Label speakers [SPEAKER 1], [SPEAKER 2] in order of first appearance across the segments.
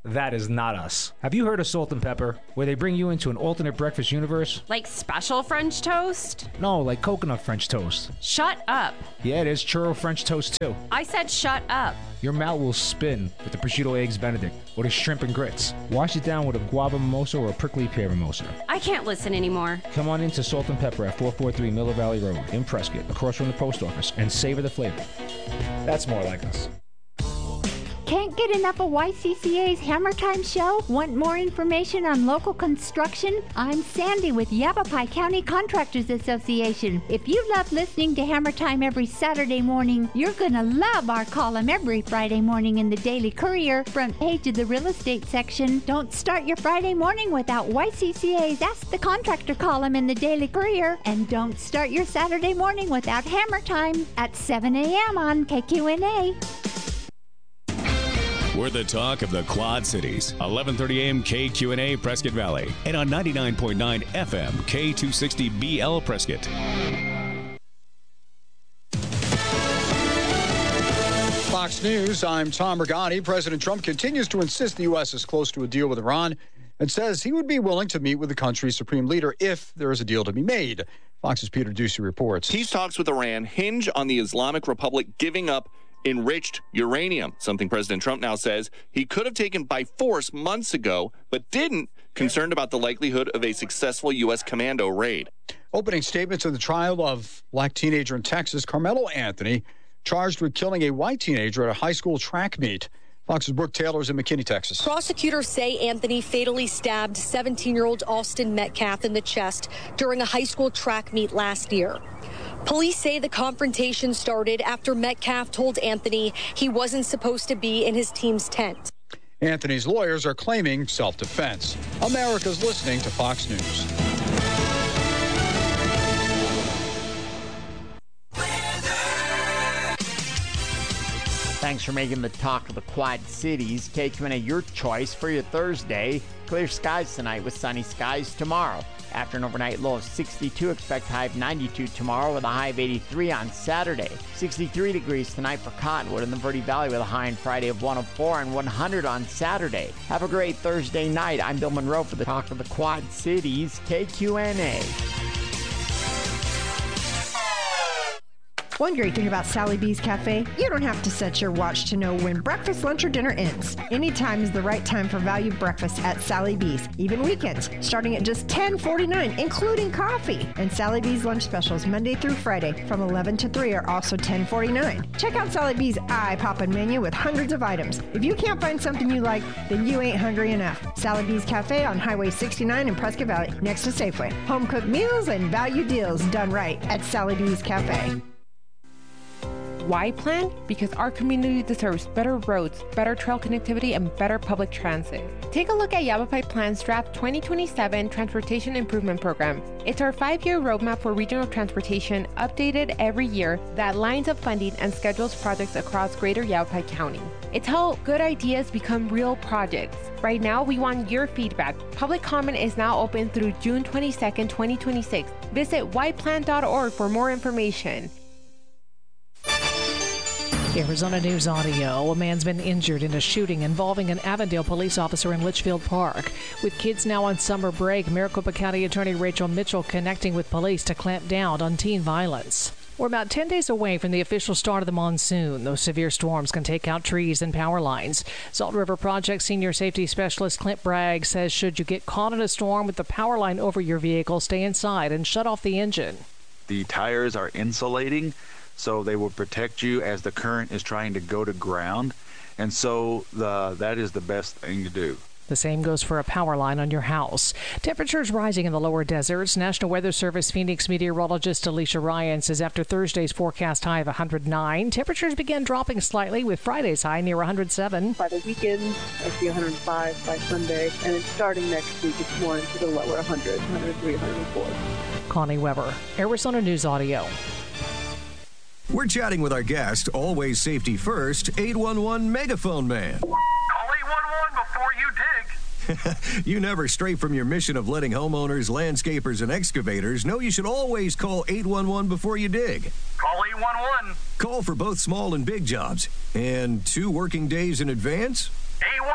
[SPEAKER 1] That is not us. Have you heard of Salt and Pepper, where they bring you into an alternate breakfast universe?
[SPEAKER 2] Like special French toast?
[SPEAKER 1] No, like coconut French toast.
[SPEAKER 2] Shut up.
[SPEAKER 1] Yeah, there's churro French toast too.
[SPEAKER 2] I said shut up.
[SPEAKER 1] Your mouth will spin with the prosciutto eggs Benedict or the shrimp and grits. Wash it down with a guava mimosa or a prickly pear mimosa.
[SPEAKER 2] I can't listen anymore.
[SPEAKER 1] Come on into Salt and Pepper at 443 Miller Valley Road in Prescott, across from the post office, and savor the flavor. That's more like us.
[SPEAKER 3] Can't get enough of YCCA's Hammer Time show? Want more information on local construction? I'm Sandy with Yavapai County Contractors Association. If you love listening to Hammer Time every Saturday morning, you're going to love our column every Friday morning in the Daily Courier, front page of the real estate section. Don't start your Friday morning without YCCA's Ask the Contractor column in the Daily Courier. And don't start your Saturday morning without Hammer Time at 7 a.m. on KQNA.
[SPEAKER 4] We're the talk of the Quad Cities. 1130 AM KQNA Prescott Valley. And on 99.9 FM K260BL Prescott.
[SPEAKER 5] Fox News, I'm Tom Regani. President Trump continues to insist the U.S. is close to a deal with Iran and says he would be willing to meet with the country's supreme leader if there is a deal to be made. Fox's Peter Ducey reports.
[SPEAKER 6] Peace talks with Iran hinge on the Islamic Republic giving up enriched uranium, something President Trump now says he could have taken by force months ago, but didn't, concerned about the likelihood of a successful U.S. commando raid.
[SPEAKER 5] Opening statements in the trial of black teenager in Texas, Carmelo Anthony, charged with killing a white teenager at a high school track meet. Fox's Brooke Taylor is in McKinney, Texas.
[SPEAKER 7] Prosecutors say Anthony fatally stabbed 17-year-old Austin Metcalf in the chest during a high school track meet last year. Police say the confrontation started after Metcalf told Anthony he wasn't supposed to be in his team's tent.
[SPEAKER 5] Anthony's lawyers are claiming self-defense. America's listening to Fox News.
[SPEAKER 8] Thanks for making the talk of the Quad Cities. KQNA, your choice for your Thursday. Clear skies tonight with sunny skies tomorrow. After an overnight low of 62, expect high of 92 tomorrow with a high of 83 on Saturday. 63 degrees tonight for Cottonwood in the Verde Valley with a high on Friday of 104 and 100 on Saturday. Have a great Thursday night. I'm Bill Monroe for the talk of the Quad Cities, KQNA.
[SPEAKER 9] One great thing about Sally B's Cafe, you don't have to set your watch to know when breakfast, lunch, or dinner ends. Anytime is the right time for value breakfast at Sally B's, even weekends, starting at just $10.49, including coffee. And Sally B's lunch specials Monday through Friday from 11 to 3 are also $10.49. Check out Sally B's eye-poppin' menu with hundreds of items. If you can't find something you like, then you ain't hungry enough. Sally B's Cafe on Highway 69 in Prescott Valley, next to Safeway. Home-cooked meals and value deals done right at Sally B's Cafe.
[SPEAKER 10] Why plan? Because our community deserves better roads, better trail connectivity, and better public transit. Take a look at Yavapai Plan's Draft 2027 Transportation Improvement Program. It's our 5-year roadmap for regional transportation, updated every year, that lines up funding and schedules projects across greater Yavapai County. It's how good ideas become real projects. Right now, we want your feedback. Public comment is now open through June 22nd, 2026. Visit yplan.org for more information.
[SPEAKER 11] Arizona News Audio. A man's been injured in a shooting involving an Avondale police officer in Litchfield Park. With kids now on summer break, Maricopa County Attorney Rachel Mitchell connecting with police to clamp down on teen violence. We're about 10 days away from the official start of the monsoon. Those severe storms can take out trees and power lines. Salt River Project Senior Safety Specialist Clint Bragg says should you get caught in a storm with the power line over your vehicle, stay inside and shut off the engine.
[SPEAKER 12] The tires are insulating, so they will protect you as the current is trying to go to ground. And so that is the best thing to do.
[SPEAKER 11] The same goes for a power line on your house. Temperatures rising in the lower deserts. National Weather Service Phoenix meteorologist Alicia Ryan says after Thursday's forecast high of 109, temperatures began dropping slightly with Friday's high near 107.
[SPEAKER 13] By the weekend, I see 105 by Sunday, and then starting next week, it's more into the lower 100, 103, 104.
[SPEAKER 11] Connie Weber, Arizona News Audio.
[SPEAKER 14] We're chatting with our guest, always safety first, 811 Megaphone Man.
[SPEAKER 15] Call 811 before you dig.
[SPEAKER 14] You never stray from your mission of letting homeowners, landscapers, and excavators know you should always call 811 before you dig.
[SPEAKER 15] Call 811.
[SPEAKER 14] Call for both small and big jobs. And 2 working days in advance?
[SPEAKER 15] 811.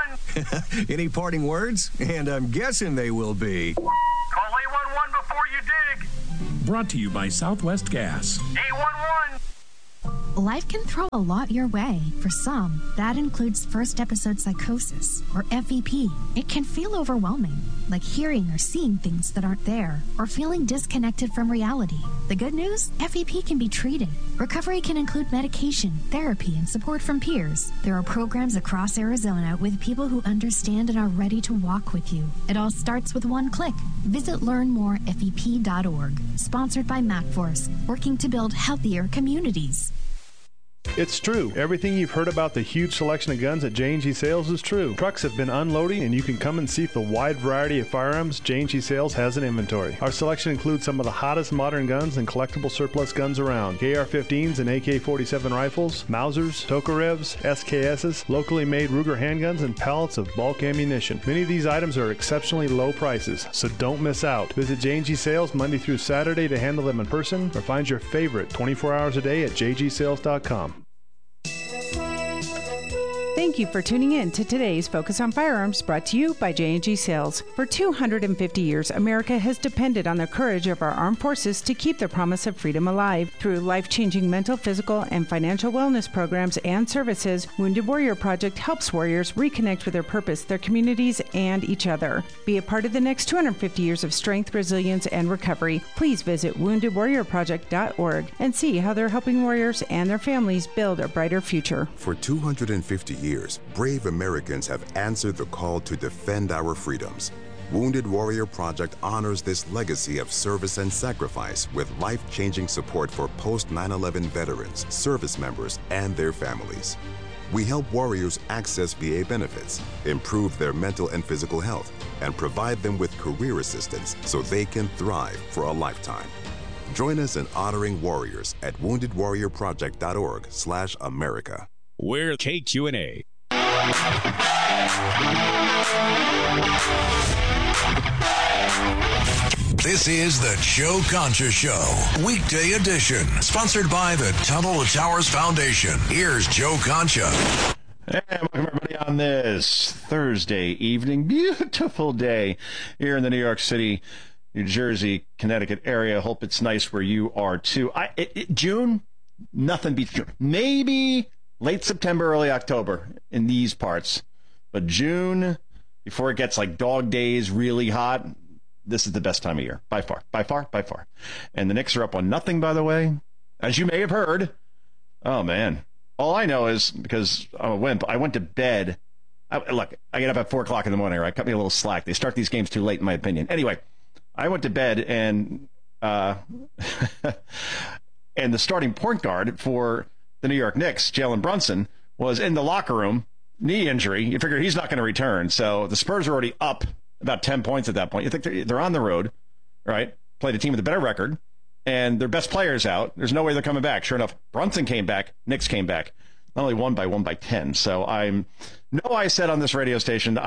[SPEAKER 15] 811.
[SPEAKER 14] Any parting words? And I'm guessing they will be.
[SPEAKER 15] Call 811 before you dig.
[SPEAKER 16] Brought to you by Southwest Gas.
[SPEAKER 15] 811.
[SPEAKER 17] Life can throw a lot your way. For some, that includes first episode psychosis, or FEP. It can feel overwhelming, like hearing or seeing things that aren't there, or feeling disconnected from reality. The good news? FEP can be treated. Recovery can include medication, therapy, and support from peers. There are programs across Arizona with people who understand and are ready to walk with you. It all starts with one click. Visit learnmorefep.org. Sponsored by MacForce, working to build healthier communities.
[SPEAKER 18] It's true. Everything you've heard about the huge selection of guns at J&G Sales is true. Trucks have been unloading, and you can come and see the wide variety of firearms J&G Sales has in inventory. Our selection includes some of the hottest modern guns and collectible surplus guns around. AR-15s and AK-47 rifles, Mausers, Tokarevs, SKSs, locally made Ruger handguns, and pallets of bulk ammunition. Many of these items are exceptionally low prices, so don't miss out. Visit J&G Sales Monday through Saturday to handle them in person, or find your favorite 24 hours a day at jgsales.com.
[SPEAKER 19] Thank you for tuning in to today's Focus on Firearms, brought to you by J&G Sales. For 250 years, America has depended on the courage of our armed forces to keep the promise of freedom alive. Through life-changing mental, physical, and financial wellness programs and services, Wounded Warrior Project helps warriors reconnect with their purpose, their communities, and each other. Be a part of the next 250 years of strength, resilience, and recovery. Please visit woundedwarriorproject.org and see how they're helping warriors and their families build a brighter future.
[SPEAKER 20] For 250 years, brave Americans have answered the call to defend our freedoms. Wounded Warrior Project honors this legacy of service and sacrifice with life-changing support for post-9/11 veterans, service members, and their families. We help warriors access VA benefits, improve their mental and physical health, and provide them with career assistance so they can thrive for a lifetime. Join us in honoring warriors at woundedwarriorproject.org/America.
[SPEAKER 4] We're KQNA.
[SPEAKER 21] This is the Joe Concha Show, weekday edition, sponsored by the Tunnel to Towers Foundation. Here's Joe Concha.
[SPEAKER 22] Hey, welcome everybody on this Thursday evening. Beautiful day here in the New York City, New Jersey, Connecticut area. Hope it's nice where you are too. June, nothing beats June. Maybe late September, early October in these parts. But June, before it gets like dog days, really hot, this is the best time of year. By far. And the Knicks are up 1-0, by the way, as you may have heard. Oh, man. All I know is, because I'm a wimp, I went to bed. Look, I get up at 4 o'clock in the morning, right? Cut me a little slack. They start these games too late, in my opinion. Anyway, I went to bed, and and the starting point guard for the New York Knicks, Jalen Brunson, was in the locker room, knee injury. You figure he's not going to return. So the Spurs are already up about 10 points at that point. You think they're on the road, right? Played a team with a better record, and their best player's out. There's no way they're coming back. Sure enough, Brunson came back. Knicks came back. Not only won by 10. So I said on this radio station,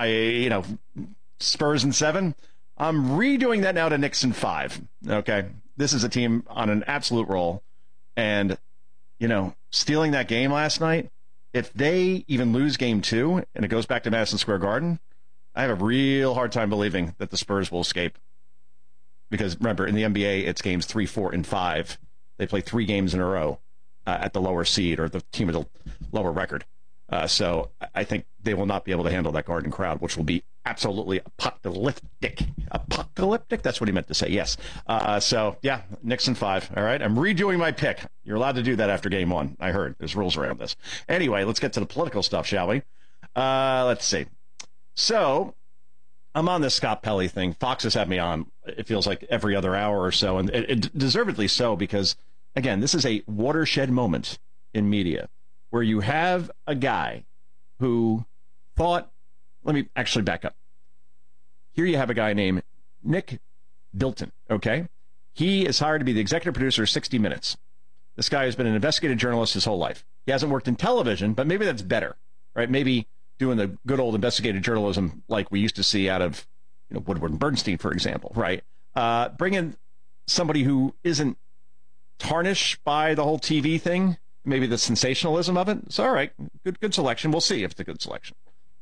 [SPEAKER 22] Spurs in 7. I'm redoing that now to Knicks in 5. Okay. This is a team on an absolute roll. And, stealing that game last night, if they even lose game 2 and it goes back to Madison Square Garden, I have a real hard time believing that the Spurs will escape. Because remember, in the NBA, it's games 3, 4, and 5. They play 3 games in a row at the lower seed or the team with the lower record. So I think they will not be able to handle that Garden crowd, which will be absolutely apocalyptic. Apocalyptic? That's what he meant to say, yes. Knicks in 5, all right? I'm redoing my pick. You're allowed to do that after game 1. I heard. There's rules around this. Anyway, let's get to the political stuff, shall we? Let's see. So I'm on this Scott Pelley thing. Fox has had me on, it feels like, every other hour or so, and it deservedly so because, again, this is a watershed moment in media where you have a guy who thought, let me actually back up. Here you have a guy named Nick Bilton, okay? He is hired to be the executive producer of 60 Minutes. This guy has been an investigative journalist his whole life. He hasn't worked in television, but maybe that's better, right? Maybe doing the good old investigative journalism like we used to see out of Woodward and Bernstein, for example, right? Bring in somebody who isn't tarnished by the whole TV thing, maybe the sensationalism of it. It's all right. Good selection. We'll see if it's a good selection.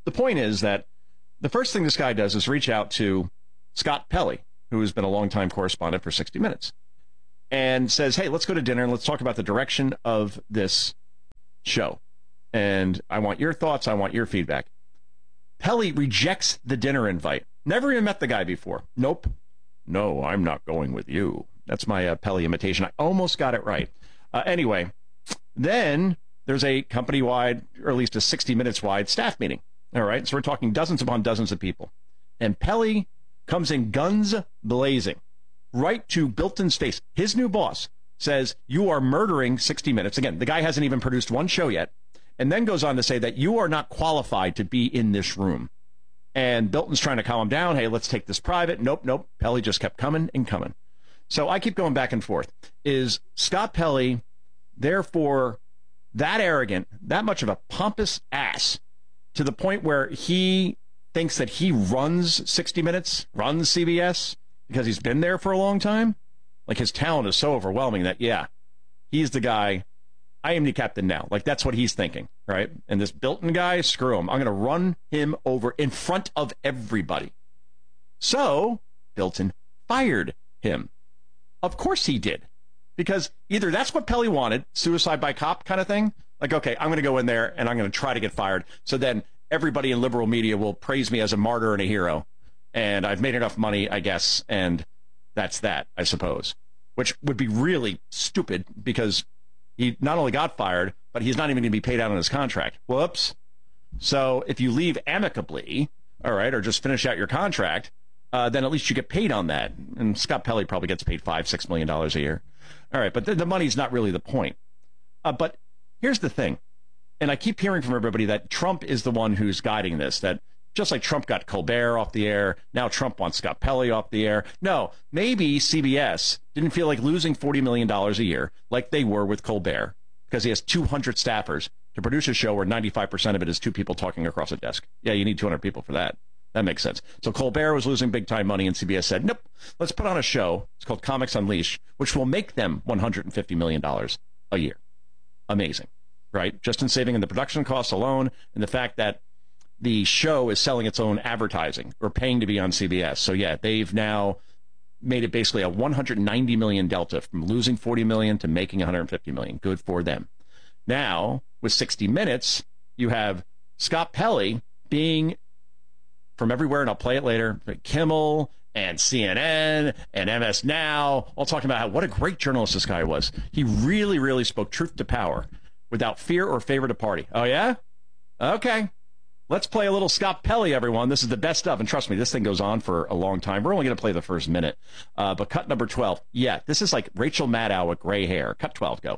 [SPEAKER 22] the point is that the first thing this guy does is reach out to Scott Pelley, who has been a longtime correspondent for 60 Minutes, and says, hey, let's go to dinner and let's talk about the direction of this show. And I want your thoughts. I want your feedback. Pelley rejects the dinner invite. Never even met the guy before. Nope. No, I'm not going with you. That's my Pelley imitation. I almost got it right. Anyway, then there's a company-wide, or at least a 60 Minutes-wide staff meeting. All right, so we're talking dozens upon dozens of people. And Pelley comes in guns blazing, right to Bilton's face. His new boss says, you are murdering 60 Minutes. Again, the guy hasn't even produced one show yet. And then goes on to say that you are not qualified to be in this room. And Bilton's trying to calm him down. Hey, let's take this private. Nope. Pelley just kept coming and coming. So I keep going back and forth. Is Scott Pelley, therefore, that arrogant, that much of a pompous ass, to the point where he thinks that he runs 60 Minutes, runs CBS, because he's been there for a long time? Like, his talent is so overwhelming that, yeah, he's the guy. I am the captain now. Like, that's what he's thinking, right? And this Bilton guy, screw him. I'm going to run him over in front of everybody. So Bilton fired him. Of course he did. Because either that's what Pelley wanted, suicide by cop kind of thing. Like, okay, I'm going to go in there and I'm going to try to get fired. So then everybody in liberal media will praise me as a martyr and a hero. And I've made enough money, I guess. And that's that, I suppose. Which would be really stupid because he not only got fired, but he's not even going to be paid out on his contract. Whoops. So if you leave amicably, all right, or just finish out your contract, then at least you get paid on that. And Scott Pelley probably gets paid $5-6 million a year. All right, but the money's not really the point. But here's the thing, and I keep hearing from everybody that Trump is the one who's guiding this, that just like Trump got Colbert off the air, now Trump wants Scott Pelley off the air. No, maybe CBS didn't feel like losing $40 million a year like they were with Colbert, because he has 200 staffers to produce a show where 95% of it is two people talking across a desk. Yeah, you need 200 people for that. That makes sense. So Colbert was losing big time money, and CBS said, nope, let's put on a show. It's called Comics Unleashed, which will make them $150 million a year. Amazing, right? Just in saving in the production costs alone, and the fact that the show is selling its own advertising or paying to be on CBS. So yeah, they've now made it basically a $190 million delta from losing $40 million to making $150 million. Good for them. Now, with 60 Minutes, you have Scott Pelley being from everywhere, and I'll play it later, Kimmel and CNN and MS Now, all talking about what a great journalist this guy was. He really, really spoke truth to power without fear or favor to party. Oh, yeah? Okay. Let's play a little Scott Pelley, everyone. This is the best stuff, and trust me, this thing goes on for a long time. We're only going to play the first minute. But cut number 12. Yeah, this is like Rachel Maddow with gray hair. Cut 12, go.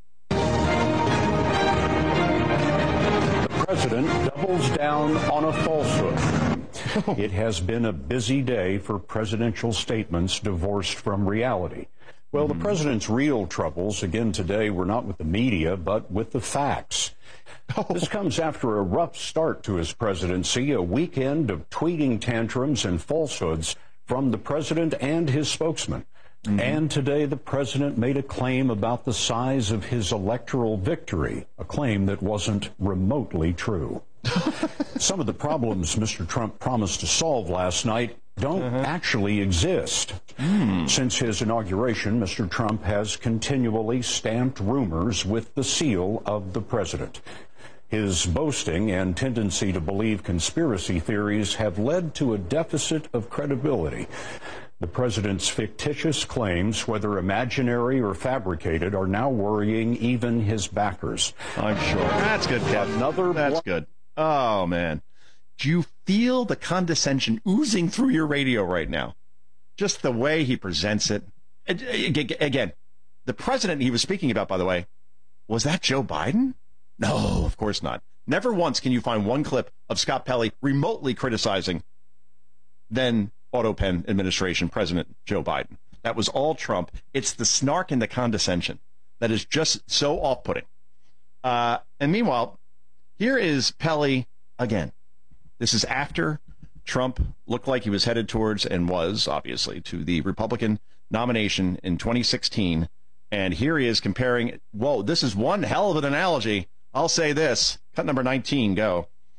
[SPEAKER 1] The president doubles down on a falsehood. It has been a busy day for presidential statements divorced from reality. Well, the president's real troubles, again today, were not with the media, but with the facts. This comes after a rough start to his presidency, a weekend of tweeting tantrums and falsehoods from the president and his spokesman. And today the president made a claim about the size of his electoral victory, a claim that wasn't remotely true. Some of the problems Mr. Trump promised to solve last night don't actually exist. Since his inauguration, Mr. Trump has continually stamped rumors with the seal of the president. His boasting and tendency to believe conspiracy theories have led to a deficit of credibility. The president's fictitious claims, whether imaginary or fabricated, are now worrying even his backers.
[SPEAKER 22] I'm sure. That's good, Kevin. That's good. Oh, man. Do you feel the condescension oozing through your radio right now? Just the way he presents it. Again, the president he was speaking about, by the way, was that Joe Biden? No, of course not. Never once can you find one clip of Scott Pelley remotely criticizing then AutoPen administration President Joe Biden. That was all Trump. It's the snark and the condescension that is just so off-putting. And meanwhile, here is Pelley again. This is after Trump looked like he was headed towards, and was, obviously, to the Republican nomination in 2016. And here he is comparing, whoa, this is one hell of an analogy. I'll say this. Cut number 19, go.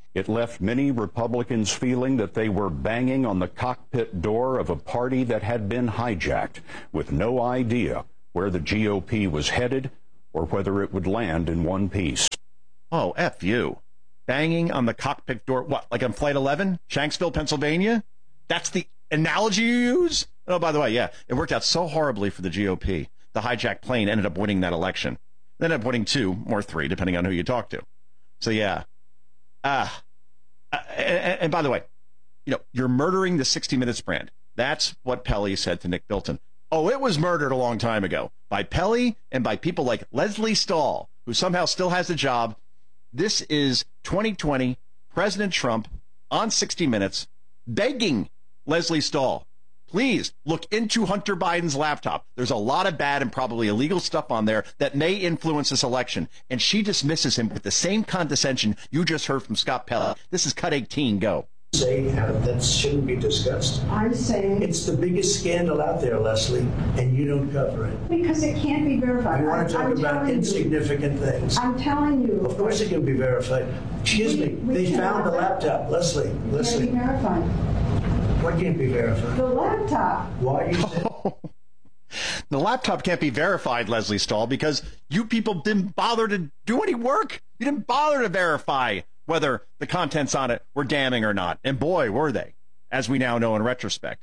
[SPEAKER 1] It left many Republicans feeling that they were banging on the cockpit door of a party that had been hijacked, with no idea where the GOP was headed or whether it would land in one piece.
[SPEAKER 22] Oh, F you. Banging on the cockpit door, what, like on Flight 11? Shanksville, Pennsylvania? That's the analogy you use? Oh, by the way, yeah, it worked out so horribly for the GOP. The hijacked plane ended up winning that election. They ended up winning 2 or 3, depending on who you talk to. So, yeah. And by the way, you know, you're murdering the 60 Minutes brand. That's what Pelley said to Nick Bilton. Oh, it was murdered a long time ago by Pelley and by people like Leslie Stahl, who somehow still has a job. This is 2020, President Trump on 60 Minutes begging Leslie Stahl, please look into Hunter Biden's laptop. There's a lot of bad and probably illegal stuff on there that may influence this election. And she dismisses him with the same condescension you just heard from Scott Pelley. This is cut 18. Go.
[SPEAKER 2] Say that shouldn't be discussed.
[SPEAKER 3] I'm saying
[SPEAKER 2] it's the biggest scandal out there, Leslie, and you don't cover it.
[SPEAKER 3] Because it can't be verified.
[SPEAKER 2] You want to talk about insignificant things.
[SPEAKER 3] I'm telling you.
[SPEAKER 2] Of course it can be verified. Excuse me. They found the laptop. Leslie.
[SPEAKER 3] It can't be verified.
[SPEAKER 2] What can't be verified?
[SPEAKER 3] The laptop.
[SPEAKER 2] Why are you saying?
[SPEAKER 22] The laptop can't be verified, Leslie Stahl, because you people didn't bother to do any work. You didn't bother to verify whether the contents on it were damning or not. And boy, were they, as we now know in retrospect.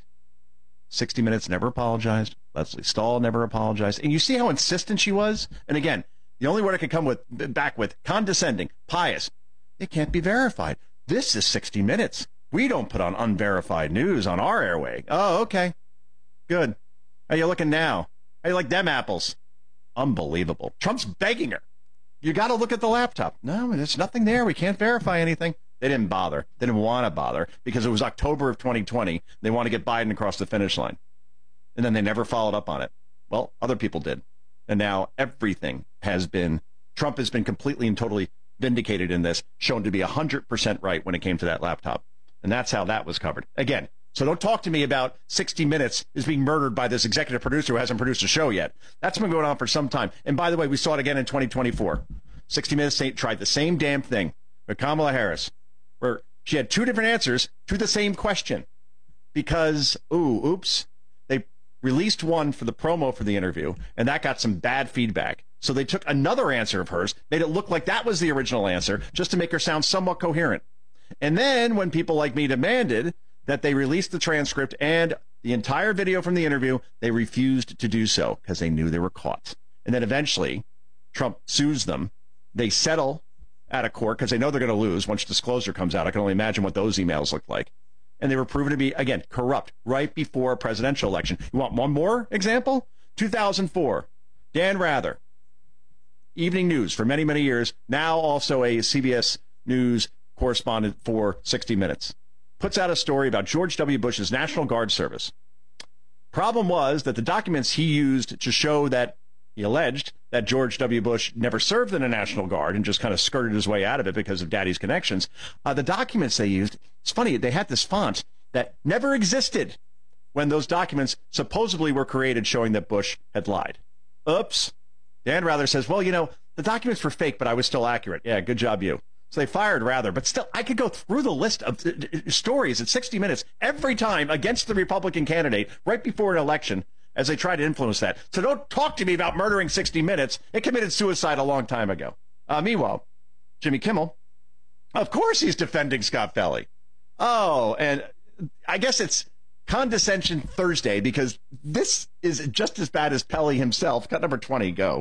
[SPEAKER 22] 60 Minutes never apologized. Leslie Stahl never apologized. And you see how insistent she was? And again, the only word I could come back with, condescending, pious. It can't be verified. This is 60 Minutes. We don't put on unverified news on our airway. Oh, okay. Good. How you looking now? How you like them apples? Unbelievable. Trump's begging her. You got to look at the laptop. No, there's nothing there. We can't verify anything. They didn't bother. They didn't want to bother because it was October of 2020. They want to get Biden across the finish line. And then they never followed up on it. Well, other people did. And now everything has been, Trump has been completely and totally vindicated in this, shown to be 100% right when it came to that laptop. And that's how that was covered. Again, so don't talk to me about 60 Minutes is being murdered by this executive producer who hasn't produced a show yet. That's been going on for some time. And by the way, we saw it again in 2024. 60 Minutes tried the same damn thing with Kamala Harris, where she had 2 different answers to the same question. Because, oops, they released one for the promo for the interview, and that got some bad feedback. So they took another answer of hers, made it look like that was the original answer, just to make her sound somewhat coherent. And then when people like me demanded that they release the transcript and the entire video from the interview, they refused to do so because they knew they were caught. And then eventually, Trump sues them. They settle out of court because they know they're going to lose once disclosure comes out. I can only imagine what those emails look like. And they were proven to be, again, corrupt right before a presidential election. You want one more example? 2004, Dan Rather, Evening News for many, many years, now also a CBS News correspondent for 60 Minutes, puts out a story about George W. Bush's National Guard service. Problem was that the documents he used to show that he alleged that George W. Bush never served in the National Guard and just kind of skirted his way out of it because of daddy's connections. The documents they used, it's funny, they had this font that never existed when those documents supposedly were created showing that Bush had lied. Oops. Dan Rather says, well, you know, the documents were fake, but I was still accurate. Yeah, good job, you. So they fired Rather, but still, I could go through the list of stories at 60 Minutes every time against the Republican candidate right before an election as they try to influence that. So don't talk to me about murdering 60 Minutes. It committed suicide a long time ago. Meanwhile, Jimmy Kimmel, of course he's defending Scott Pelley. Oh, and I guess it's Condescension Thursday because this is just as bad as Pelley himself. Cut number 20, go.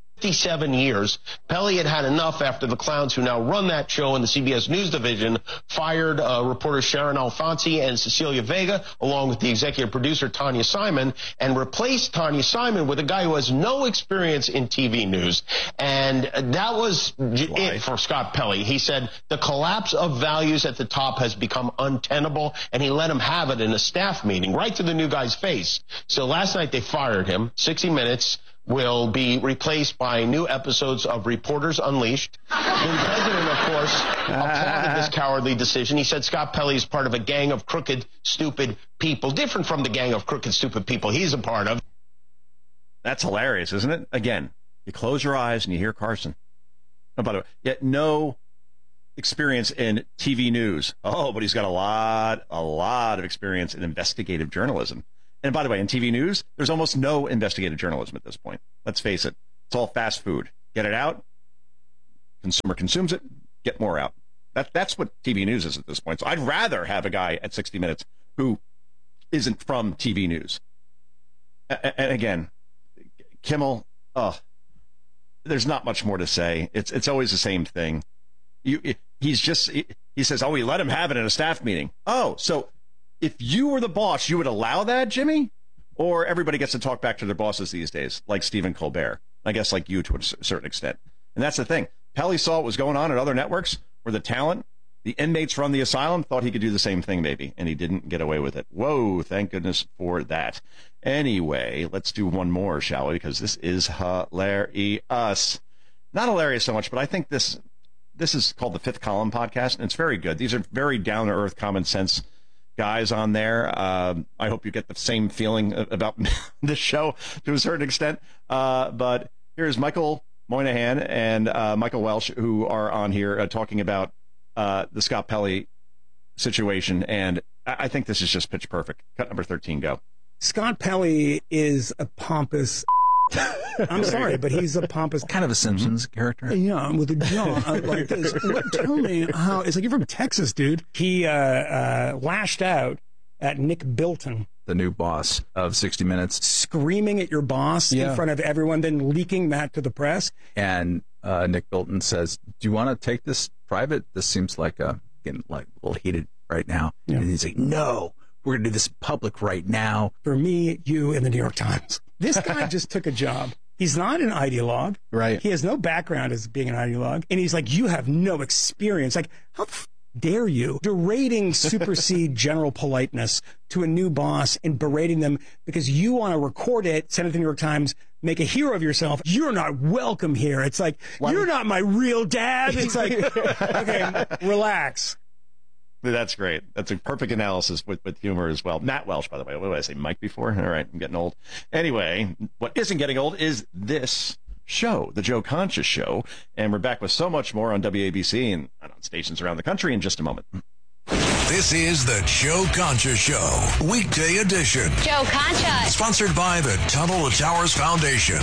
[SPEAKER 23] 57 years. Pelley had enough after the clowns who now run that show in the CBS News division fired reporters Sharon Alfonsi and Cecilia Vega, along with the executive producer Tanya Simon, and replaced Tanya Simon with a guy who has no experience in TV news. And that was it for Scott Pelley. He said the collapse of values at the top has become untenable, and he let him have it in a staff meeting right to the new guy's face. So last night they fired him. 60 Minutes will be replaced by new episodes of Reporters Unleashed. The president, of course, applauded this cowardly decision. He said Scott Pelley is part of a gang of crooked, stupid people, different from the gang of crooked, stupid people he's a part of.
[SPEAKER 22] That's hilarious, isn't it? Again, you close your eyes and you hear Carson. Oh, by the way, yet no experience in TV news. Oh, but he's got a lot of experience in investigative journalism. And by the way, in TV news, there's almost no investigative journalism at this point. Let's face it. It's all fast food. Get it out. Consumer consumes it. Get more out. That's what TV news is at this point. So I'd rather have a guy at 60 Minutes who isn't from TV news. And again, Kimmel, there's not much more to say. It's always the same thing. He says, we let him have it in a staff meeting. Oh, so if you were the boss, you would allow that, Jimmy? Or everybody gets to talk back to their bosses these days, like Stephen Colbert. I guess like you to a certain extent. And that's the thing. Pelley saw what was going on at other networks where the talent, the inmates from the asylum, thought he could do the same thing maybe, and he didn't get away with it. Whoa, thank goodness for that. Anyway, let's do one more, shall we? Because this is hilarious. Not hilarious so much, but I think this is called the Fifth Column Podcast, and it's very good. These are very down-to-earth, common sense guys on there. I hope you get the same feeling about this show to a certain extent. But here's Michael Moynihan and Michael Welsh, who are on here talking about the Scott Pelley situation. And I think this is just pitch perfect. Cut number 13, go.
[SPEAKER 5] Scott Pelley is a pompous... I'm sorry, but he's a pompous...
[SPEAKER 6] Kind of a Simpsons character.
[SPEAKER 5] Yeah, with a jaw like this. Tell me how... It's like, you're from Texas, dude. He lashed out at Nick Bilton,
[SPEAKER 6] the new boss of 60 Minutes.
[SPEAKER 5] Screaming at your boss in front of everyone, then leaking that to the press.
[SPEAKER 6] And Nick Bilton says, do you want to take this private? This seems like getting like a little heated right now. Yeah. And he's like, no, we're going to do this in public right now.
[SPEAKER 5] For me, you, and the New York Times. This guy just took a job. He's not an ideologue.
[SPEAKER 6] Right.
[SPEAKER 5] He has no background as being an ideologue. And he's like, you have no experience. Like, how dare you? Berating supersede general politeness to a new boss and berating them because you want to record it, send it to the New York Times, make a hero of yourself. You're not welcome here. It's like, you're not my real dad. It's like, okay, relax.
[SPEAKER 22] That's great. That's a perfect analysis with humor as well. Matt Welsh, by the way. What did I say, Mike before? All right, I'm getting old. Anyway, what isn't getting old is this show, The Joe Concha Show. And we're back with so much more on WABC and on stations around the country in just a moment.
[SPEAKER 21] This is The Joe Concha Show, weekday edition.
[SPEAKER 7] Joe Concha.
[SPEAKER 21] Sponsored by the Tunnel to Towers Foundation.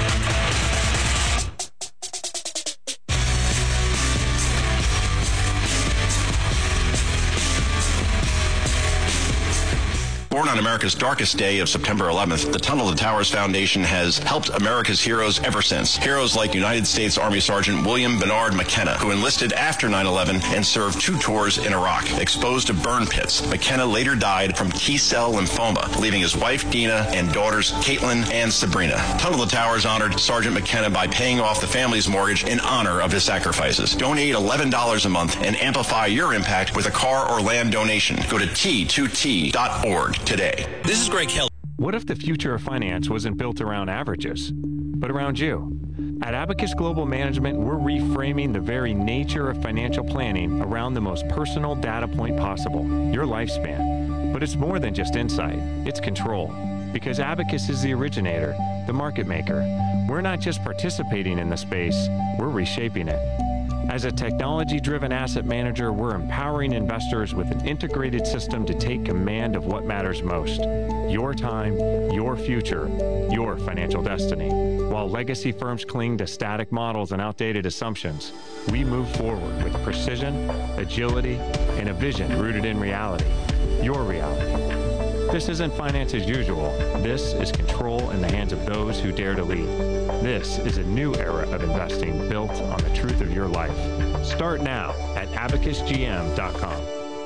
[SPEAKER 21] Born on America's darkest day of September 11th, the Tunnel to Towers Foundation has helped America's heroes ever since. Heroes like United States Army Sergeant William Bernard McKenna, who enlisted after 9/11 and served 2 tours in Iraq. Exposed to burn pits, McKenna later died from T-cell lymphoma, leaving his wife Dina and daughters Caitlin and Sabrina. Tunnel to Towers honored Sergeant McKenna by paying off the family's mortgage in honor of his sacrifices. Donate $11 a month and amplify your impact with a car or land donation. Go to T2T.org today.
[SPEAKER 24] This is Greg Kelly. What if the future of finance wasn't built around averages, but around you? At Abacus Global Management, we're reframing the very nature of financial planning around the most personal data point possible, your lifespan. But it's more than just insight, it's control. Because Abacus is the originator, the market maker. We're not just participating in the space, we're reshaping it. As a technology-driven asset manager, we're empowering investors with an integrated system to take command of what matters most. Your time, your future, your financial destiny. While legacy firms cling to static models and outdated assumptions, we move forward with precision, agility, and a vision rooted in reality. Your reality. This isn't finance as usual. This is control in the hands of those who dare to lead. This is a new era of investing built on the truth of your life. Start now at abacusgm.com.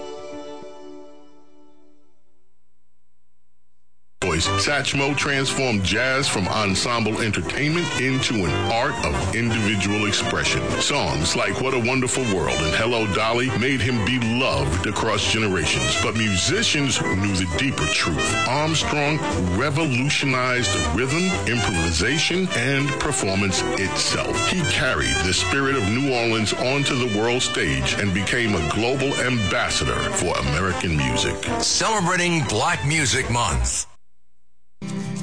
[SPEAKER 25] Satchmo transformed jazz from ensemble entertainment into an art of individual expression. Songs like What a Wonderful World and Hello Dolly made him beloved across generations. But musicians knew the deeper truth. Armstrong revolutionized rhythm, improvisation, and performance itself. He carried the spirit of New Orleans onto the world stage and became a global ambassador for American music.
[SPEAKER 21] Celebrating Black Music Month.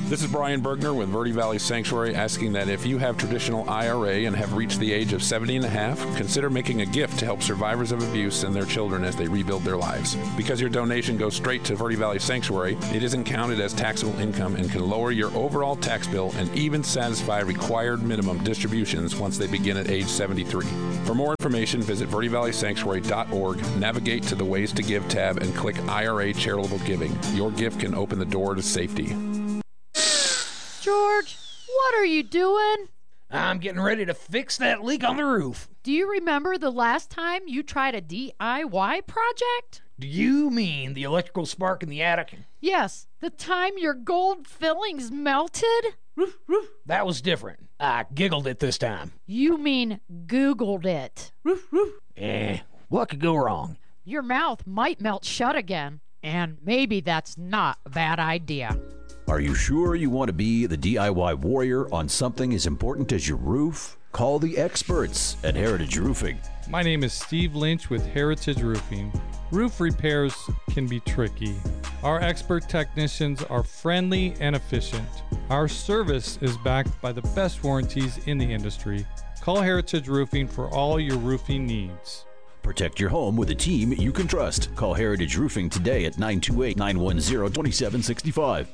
[SPEAKER 7] This is Brian Bergner with Verde Valley Sanctuary asking that if you have traditional IRA and have reached the age of 70 and a half, consider making a gift to help survivors of abuse and their children as they rebuild their lives. Because your donation goes straight to Verde Valley Sanctuary, it isn't counted as taxable income and can lower your overall tax bill and even satisfy required minimum distributions once they begin at age 73. For more information, visit verdevalleysanctuary.org, navigate to the Ways to Give tab, and click IRA Charitable Giving. Your gift can open the door to safety.
[SPEAKER 8] George, what are you doing?
[SPEAKER 9] I'm getting ready to fix that leak on the roof.
[SPEAKER 8] Do you remember the last time you tried a DIY project?
[SPEAKER 9] Do you mean the electrical spark in the attic?
[SPEAKER 8] Yes, the time your gold fillings melted?
[SPEAKER 9] Roof, roof. That was different. I giggled it this time.
[SPEAKER 8] You mean Googled it.
[SPEAKER 9] Roof, roof. What could go wrong?
[SPEAKER 8] Your mouth might melt shut again, and maybe that's not a bad idea.
[SPEAKER 10] Are you sure you want to be the DIY warrior on something as important as your roof? Call the experts at Heritage Roofing.
[SPEAKER 12] My name is Steve Lynch with Heritage Roofing. Roof repairs can be tricky. Our expert technicians are friendly and efficient. Our service is backed by the best warranties in the industry. Call Heritage Roofing for all your roofing needs.
[SPEAKER 10] Protect your home with a team you can trust. Call Heritage Roofing today at 928-910-2765.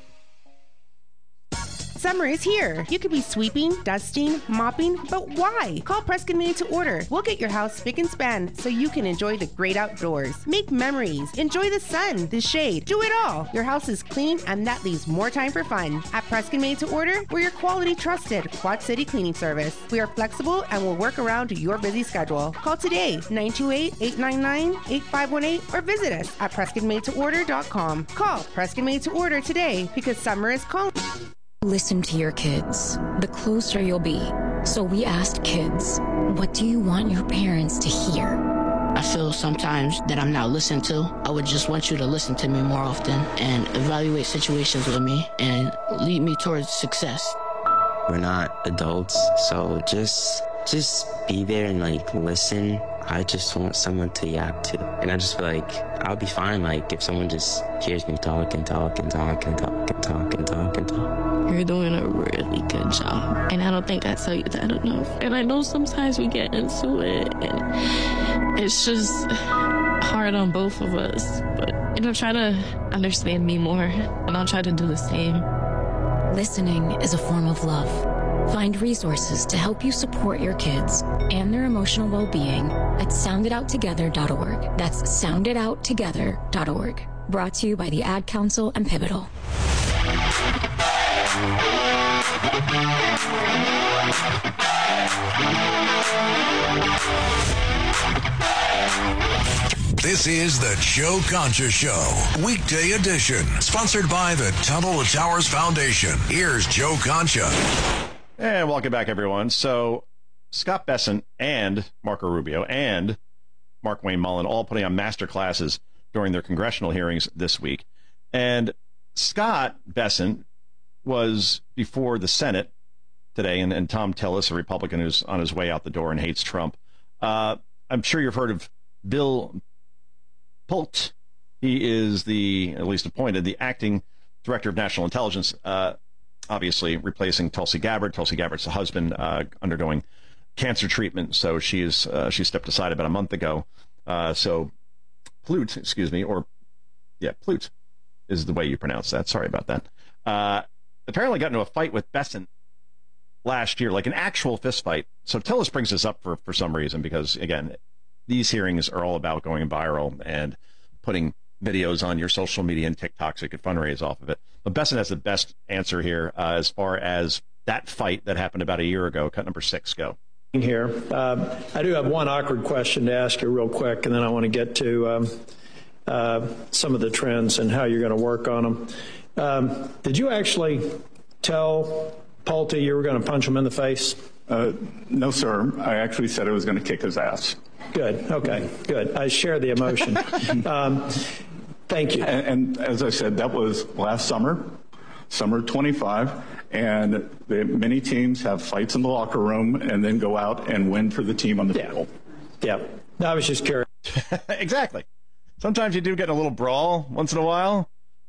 [SPEAKER 26] Summer is here. You could be sweeping, dusting, mopping, but why? Call Prescott Made to Order. We'll get your house spick and span so you can enjoy the great outdoors. Make memories. Enjoy the sun, the shade. Do it all. Your house is clean and that leaves more time for fun. At Prescott Made to Order, we're your quality, trusted Quad City cleaning service. We are flexible and will work around your busy schedule. Call today, 928-899-8518, or visit us at PrescottMadeToOrder.com. Call Prescott Made to Order today because summer is calling.
[SPEAKER 27] Listen to your kids. The closer you'll be. So we asked kids, what do you want your parents to hear?
[SPEAKER 28] I feel sometimes that I'm not listened to. I would just want you to listen to me more often and evaluate situations with me and lead me towards success.
[SPEAKER 29] We're not adults, so just be there and listen. I just want someone to yap to. And I just feel like I'll be fine if someone just hears me talk and talk and talk and talk and talk and talk and talk.
[SPEAKER 28] You're doing a really good job. And I don't think I tell you that enough. And I know sometimes we get into it and it's just hard on both of us. But try to understand me more and I'll try to do the same.
[SPEAKER 27] Listening is a form of love. Find resources to help you support your kids and their emotional well-being at sounditouttogether.org. That's sounditouttogether.org. Brought to you by the Ad Council and Pivotal.
[SPEAKER 30] This is the Joe Concha Show, weekday edition, sponsored by the Tunnel to Towers Foundation. Here's Joe Concha.
[SPEAKER 22] And welcome back, everyone. So Scott Bessent and Marco Rubio and Mark Wayne Mullen all putting on master classes during their congressional hearings this week. And Scott Bessent was before the Senate today, and Tom Tillis, a Republican who's on his way out the door and hates Trump. I'm sure you've heard of Bill Pult. He is at least appointed, the acting director of national intelligence, obviously replacing Tulsi Gabbard. Tulsi Gabbard's husband undergoing cancer treatment, so she stepped aside about a month ago. So Plut is the way you pronounce that. Sorry about that. Apparently got into a fight with Bessent last year, like an actual fist fight. So Tillis brings this up for some reason, because, again, these hearings are all about going viral and putting videos on your social media and TikTok so you could fundraise off of it. But Bessent has the best answer here as far as that fight that happened about a year ago. Cut number 6, go.
[SPEAKER 31] Here, I do have one awkward question to ask you real quick, and then I want to get to some of the trends and how you're going to work on them. Did you actually tell Pulte you were going to punch him in the face?
[SPEAKER 32] No, sir. I actually said I was going to kick his ass.
[SPEAKER 31] Good. Okay. Good. I share the emotion. Thank you.
[SPEAKER 32] And as I said, that was last summer 25, and many teams have fights in the locker room and then go out and win for the team on the field.
[SPEAKER 31] Yeah. No, I was just curious.
[SPEAKER 22] Exactly. Sometimes you do get a little brawl once in a while,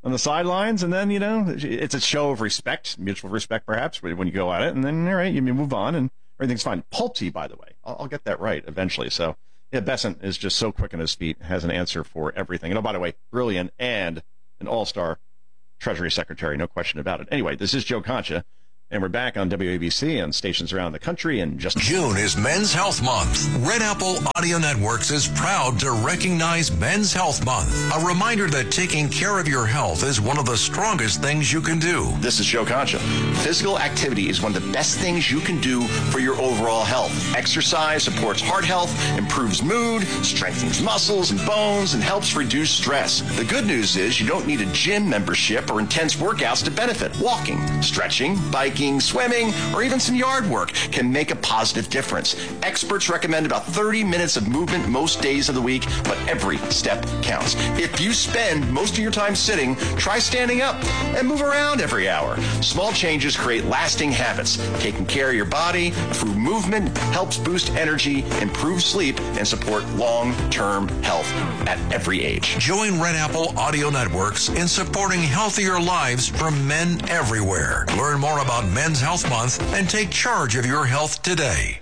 [SPEAKER 22] on the sidelines, and then, it's a show of respect, mutual respect, perhaps, when you go at it, and then, all right, you move on, and everything's fine. Pulte, by the way, I'll get that right eventually. So, yeah, Bessent is just so quick on his feet, has an answer for everything. And, by the way, brilliant and an all-star Treasury Secretary, no question about it. Anyway, this is Joe Concha. And we're back on WABC and stations around the country in just
[SPEAKER 30] June is Men's Health Month. Red Apple Audio Networks is proud to recognize Men's Health Month. A reminder that taking care of your health is one of the strongest things you can do.
[SPEAKER 21] This is Joe Concha. Physical activity is one of the best things you can do for your overall health. Exercise supports heart health, improves mood, strengthens muscles and bones, and helps reduce stress. The good news is you don't need a gym membership or intense workouts to benefit. Walking, stretching, biking, swimming, or even some yard work can make a positive difference. Experts recommend about 30 minutes of movement most days of the week, but every step counts. If you spend most of your time sitting, try standing up and move around every hour. Small changes create lasting habits. Taking care of your body through movement helps boost energy, improve sleep, and support long-term health at every age.
[SPEAKER 30] Join Red Apple Audio Networks in supporting healthier lives for men everywhere. Learn more about Men's Health Month and take charge of your health today.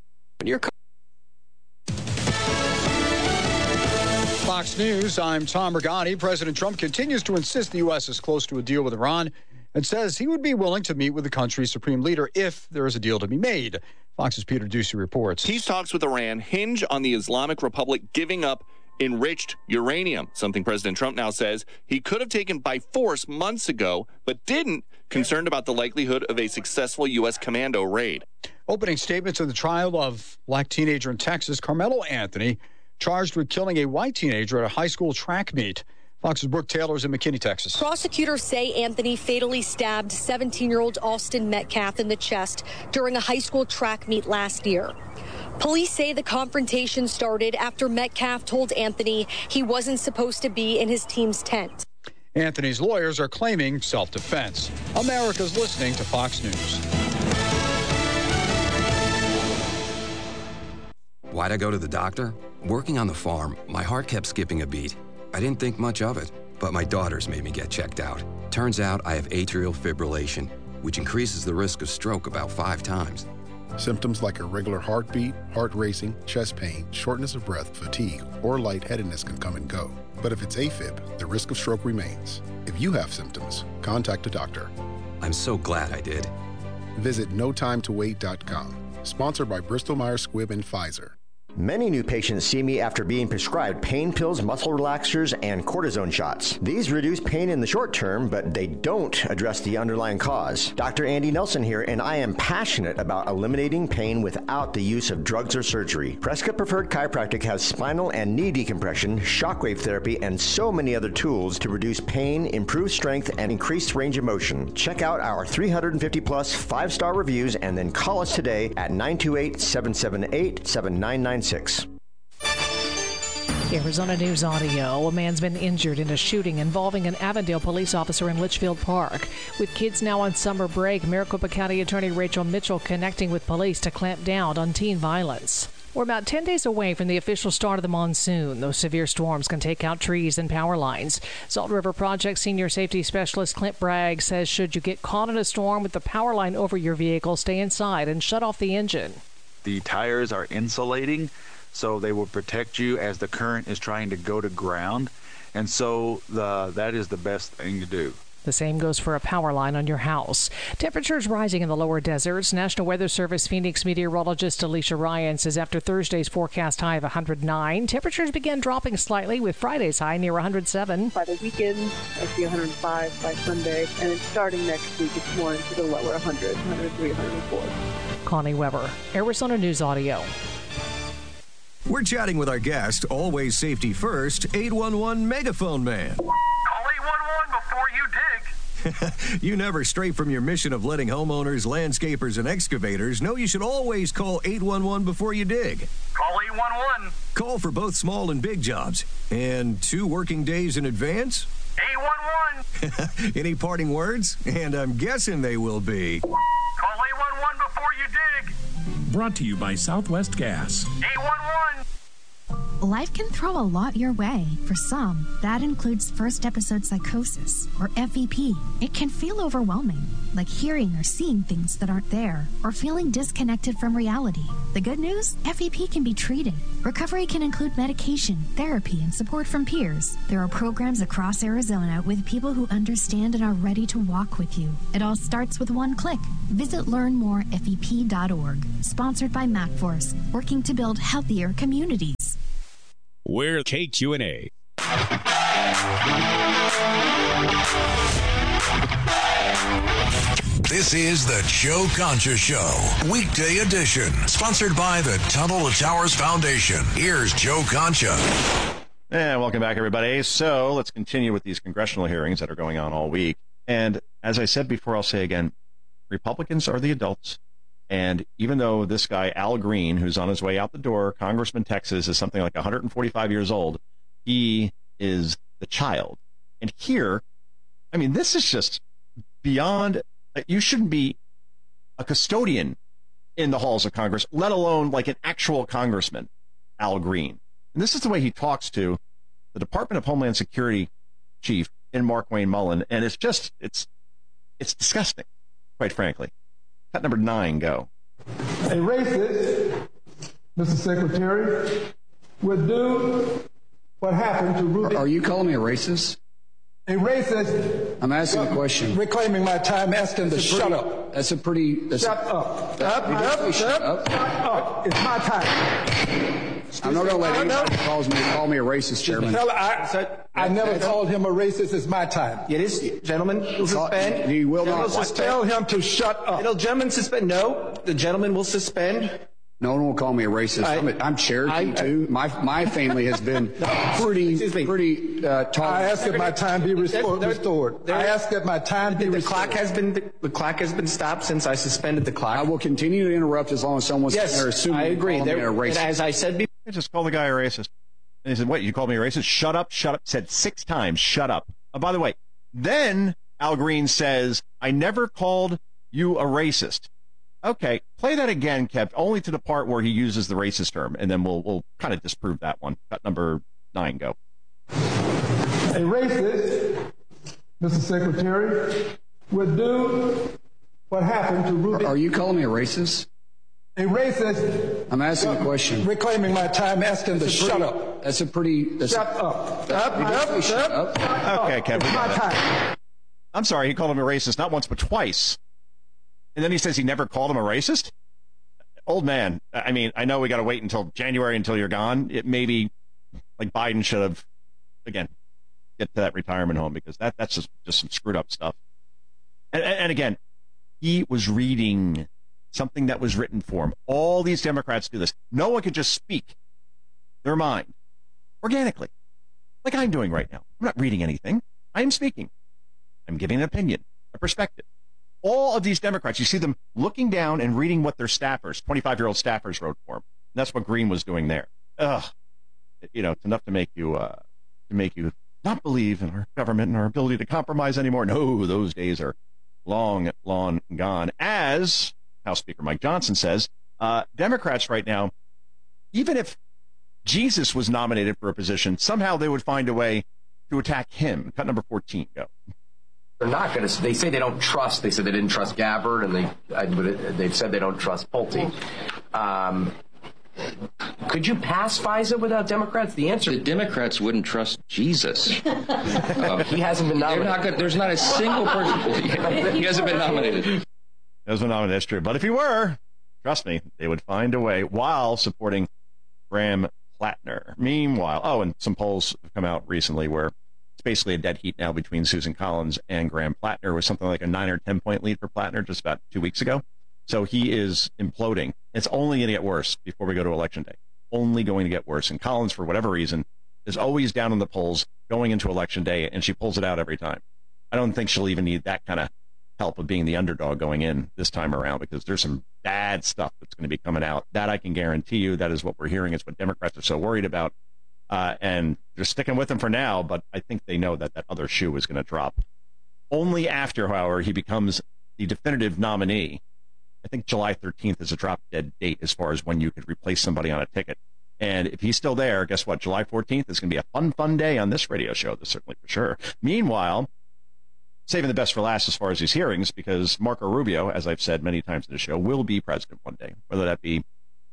[SPEAKER 1] Fox News, I'm Tom Regani. President Trump continues to insist the U.S. is close to a deal with Iran and says he would be willing to meet with the country's supreme leader if there is a deal to be made. Fox's Peter Ducey reports.
[SPEAKER 3] Peace talks with Iran hinge on the Islamic Republic giving up enriched uranium, something President Trump now says he could have taken by force months ago, but didn't, concerned about the likelihood of a successful U.S. commando raid.
[SPEAKER 1] Opening statements in the trial of black teenager in Texas, Carmelo Anthony, charged with killing a white teenager at a high school track meet. Fox's Brooke Taylor is in McKinney, Texas.
[SPEAKER 4] Prosecutors say Anthony fatally stabbed 17-year-old Austin Metcalf in the chest during a high school track meet last year. Police say the confrontation started after Metcalf told Anthony he wasn't supposed to be in his team's tent.
[SPEAKER 1] Anthony's lawyers are claiming self-defense. America's listening to Fox News.
[SPEAKER 11] Why'd I go to the doctor? Working on the farm, my heart kept skipping a beat. I didn't think much of it, but my daughters made me get checked out. Turns out I have atrial fibrillation, which increases the risk of stroke about 5 times.
[SPEAKER 13] Symptoms like irregular heartbeat, heart racing, chest pain, shortness of breath, fatigue, or lightheadedness can come and go. But if it's AFib, the risk of stroke remains. If you have symptoms, contact a doctor.
[SPEAKER 11] I'm so glad I did.
[SPEAKER 13] Visit notimetowait.com. Sponsored by Bristol-Myers Squibb and Pfizer.
[SPEAKER 14] Many new patients see me after being prescribed pain pills, muscle relaxers, and cortisone shots. These reduce pain in the short term, but they don't address the underlying cause. Dr. Andy Nelson here, and I am passionate about eliminating pain without the use of drugs or surgery. Prescott Preferred Chiropractic has spinal and knee decompression, shockwave therapy, and so many other tools to reduce pain, improve strength, and increase range of motion. Check out our 350-plus 5-star reviews and then call us today at 928-778-7996.
[SPEAKER 15] Arizona News Audio. A man's been injured in a shooting involving an Avondale police officer in Litchfield Park. With kids now on summer break, Maricopa County Attorney Rachel Mitchell connecting with police to clamp down on teen violence. We're about 10 days away from the official start of the monsoon. Those severe storms can take out trees and power lines. Salt River Project Senior Safety Specialist Clint Bragg says should you get caught in a storm with the power line over your vehicle, stay inside and shut off the engine.
[SPEAKER 16] The tires are insulating, so they will protect you as the current is trying to go to ground. And so that is the best thing to do.
[SPEAKER 15] The same goes for a power line on your house. Temperatures rising in the lower deserts. National Weather Service Phoenix meteorologist Alicia Ryan says after Thursday's forecast high of 109, temperatures began dropping slightly with Friday's high near 107.
[SPEAKER 17] By the weekend, I see 105 by Sunday, and then starting next week, it's more into the lower 100, 103, 104.
[SPEAKER 15] Connie Weber, Arizona News Audio.
[SPEAKER 18] We're chatting with our guest, always safety first, 811 Megaphone Man.
[SPEAKER 19] Call 811 before you dig.
[SPEAKER 18] You never stray from your mission of letting homeowners, landscapers, and excavators know you should always call 811 before you dig.
[SPEAKER 19] Call 811.
[SPEAKER 18] Call for both small and big jobs. And 2 working days in advance?
[SPEAKER 19] 811.
[SPEAKER 18] Any parting words? And I'm guessing they will be.
[SPEAKER 19] Call 811 before you dig.
[SPEAKER 20] Brought to you by Southwest Gas.
[SPEAKER 19] 811.
[SPEAKER 2] Life can throw a lot your way. For some, that includes first episode psychosis, or FEP. It can feel overwhelming, like hearing or seeing things that aren't there, or feeling disconnected from reality. The good news? FEP can be treated. Recovery can include medication, therapy, and support from peers. There are programs across Arizona with people who understand and are ready to walk with you. It all starts with one click. Visit learnmorefep.org. Sponsored by MacForce, working to build healthier communities.
[SPEAKER 5] We're KQNA.
[SPEAKER 30] This is the Joe Concha Show, weekday edition, sponsored by the Tunnel to Towers Foundation. Here's Joe Concha.
[SPEAKER 22] And welcome back, everybody. So let's continue with these congressional hearings that are going on all week. And as I said before, I'll say again, Republicans are the adults. And even though this guy, Al Green, who's on his way out the door, Congressman Texas, is something like 145 years old, he is the child. And here, I mean, this is just beyond, you shouldn't be a custodian in the halls of Congress, let alone like an actual congressman, Al Green. And this is the way he talks to the Department of Homeland Security chief in Mark Wayne Mullen. And it's just, it's disgusting, quite frankly. Cut number 9, go.
[SPEAKER 6] A racist, Mr. Secretary, would do what happened to Rudy.
[SPEAKER 7] Are you calling me a racist?
[SPEAKER 6] A racist.
[SPEAKER 7] I'm asking a question.
[SPEAKER 6] Reclaiming my time, asking to shut up.
[SPEAKER 7] That's a pretty.
[SPEAKER 6] Shut up. Shut up. It's my time.
[SPEAKER 7] I'm not going to let anybody call me a racist, Chairman.
[SPEAKER 6] I never called him a racist. It's my time.
[SPEAKER 8] It is, gentleman. Will suspend.
[SPEAKER 7] He will not.
[SPEAKER 6] Tell him to shut up.
[SPEAKER 8] It'll, gentleman, suspend. No, the gentleman will suspend.
[SPEAKER 7] No one will call me a racist. I'm Cherokee, too. My family has been pretty tolerant.
[SPEAKER 6] I ask that my time be restored. I ask that my time be restored.
[SPEAKER 8] The clock has been stopped since I suspended the clock.
[SPEAKER 7] I will continue to interrupt as long as someone's there assuming
[SPEAKER 8] I agree.
[SPEAKER 7] Me a racist.
[SPEAKER 8] As I said before.
[SPEAKER 22] I just called the guy a racist. And he said, what, you called me a racist? Shut up, shut up. Said 6 times, shut up. Oh, by the way, then Al Green says, I never called you a racist. Okay, play that again, Kev, only to the part where he uses the racist term, and then we'll kind of disprove that one. Cut number 9, go.
[SPEAKER 6] A racist, Mr. Secretary, would do what happened to Rudy.
[SPEAKER 7] Are you calling me a racist?
[SPEAKER 6] A racist.
[SPEAKER 7] I'm asking a question.
[SPEAKER 6] Reclaiming my time, asking to shut up.
[SPEAKER 7] That's a pretty.
[SPEAKER 6] Shut up.
[SPEAKER 7] Shut up.
[SPEAKER 22] Okay, Kevin.
[SPEAKER 6] It's my time.
[SPEAKER 22] I'm sorry, he called him a racist not once but twice. And then he says he never called him a racist? Old man, I mean, I know we got to wait until January until you're gone. It may be like Biden should have, again, get to that retirement home because that's just some screwed up stuff. And again, he was reading something that was written for him. All these Democrats do this. No one can just speak their mind organically, like I'm doing right now. I'm not reading anything. I am speaking. I'm giving an opinion, a perspective. All of these Democrats, you see them looking down and reading what their staffers, 25-year-old staffers, wrote for them. And that's what Green was doing there. Ugh. You know, it's enough to make you not believe in our government and our ability to compromise anymore. No, those days are long gone. As House Speaker Mike Johnson says, Democrats right now, even if Jesus was nominated for a position, somehow they would find a way to attack him. Cut number 14, go.
[SPEAKER 9] They're not going to. They say they don't trust. They said they didn't trust Gabbard, and they've said they don't trust Pulte. Could you pass FISA without Democrats? The answer:
[SPEAKER 10] the Democrats wouldn't trust Jesus.
[SPEAKER 9] He hasn't been nominated.
[SPEAKER 10] There's not a single person. He hasn't been nominated.
[SPEAKER 22] He hasn't been nominated. That's true. But if he were, trust me, they would find a way while supporting Graham Plattner. Meanwhile, and some polls have come out recently where it's basically a dead heat now between Susan Collins and Graham Plattner, with something like a 9 or 10 point lead for Plattner just about 2 weeks ago. So he is imploding. It's only going to get worse before we go to Election Day. Only going to get worse. And Collins, for whatever reason, is always down in the polls going into Election Day, and she pulls it out every time. I don't think she'll even need that kind of help of being the underdog going in this time around, because there's some bad stuff that's going to be coming out. That I can guarantee you. That is what we're hearing. It's what Democrats are so worried about. And they're sticking with him for now, but I think they know that other shoe is going to drop. Only after, however, he becomes the definitive nominee. I think July 13th is a drop-dead date as far as when you could replace somebody on a ticket. And if he's still there, guess what? July 14th is going to be a fun, fun day on this radio show. That's certainly for sure. Meanwhile, saving the best for last as far as these hearings, because Marco Rubio, as I've said many times in the show, will be president one day, whether that be